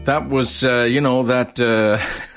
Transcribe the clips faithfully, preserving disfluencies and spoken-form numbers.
That was, uh, you know, that uh,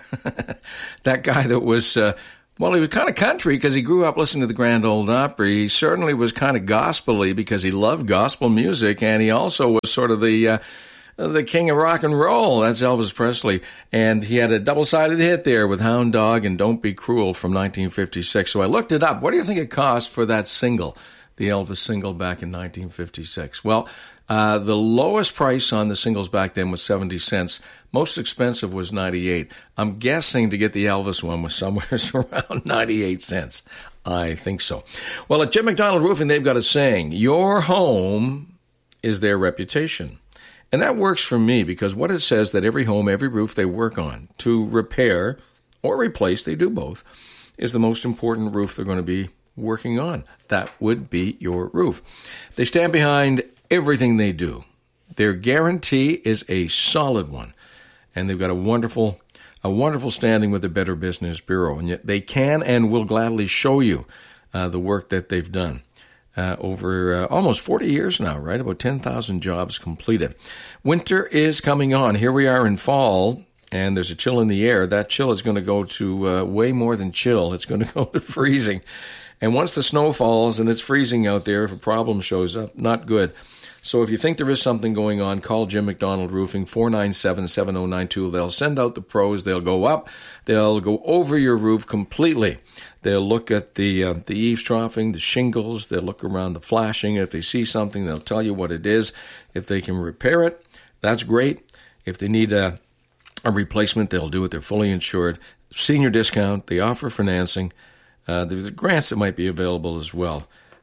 that guy that was, uh, well, he was kind of country because he grew up listening to the Grand Ole Opry. He certainly was kind of gospel-y because he loved gospel music, and he also was sort of the uh, the king of rock and roll. That's Elvis Presley. And he had a double-sided hit there with Hound Dog and Don't Be Cruel from nineteen fifty-six. So I looked it up. What do you think it cost for that single, the Elvis single back in nineteen fifty-six? Well, Uh, the lowest price on the singles back then was seventy cents. Most expensive was ninety-eight. I'm guessing to get the Elvis one was somewhere around ninety-eight cents. I think so. Well, at Jim McDonald Roofing, they've got a saying, your home is their reputation. And that works for me because what it says that every home, every roof they work on to repair or replace, they do both, is the most important roof they're going to be working on. That would be your roof. They stand behind everything they do. Their guarantee is a solid one, and they've got a wonderful, a wonderful standing with the Better Business Bureau, and yet they can and will gladly show you uh, the work that they've done uh, over uh, almost forty years now, right? About ten thousand jobs completed. Winter is coming on. Here we are in fall, and there's a chill in the air. That chill is going to go to uh, way more than chill. It's going to go to freezing. And once the snow falls and it's freezing out there, if a problem shows up, not good. So if you think there is something going on, call Jim McDonald Roofing, four nine seven, seven oh nine two. They'll send out the pros. They'll go up. They'll go over your roof completely. They'll look at the uh, the eaves troughing, the shingles. They'll look around the flashing. If they see something, they'll tell you what it is. If they can repair it, that's great. If they need a, a replacement, they'll do it. They're fully insured. Senior discount. They offer financing. Uh, there's grants that might be available as well.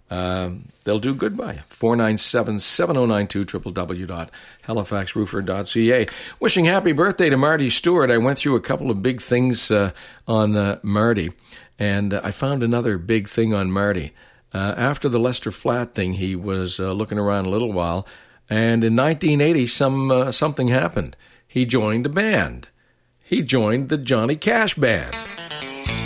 Um, they'll do good by you. four nine seven, seven oh nine two, w w w dot halifax roofer dot c a. Wishing happy birthday to Marty Stewart. I went through a couple of big things uh, on uh, Marty, and uh, I found another big thing on Marty. Uh, after the Lester Flatt thing, he was uh, looking around a little while, and in nineteen eighty, some uh, something happened. He joined a band. He joined the Johnny Cash Band.